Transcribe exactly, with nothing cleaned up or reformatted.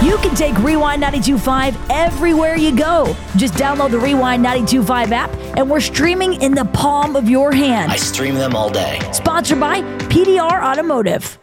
You can take Rewind ninety-two point five everywhere you go. Just download the Rewind ninety-two point five app, and we're streaming in the palm of your hand. I stream them all day. Sponsored by P D R Automotive.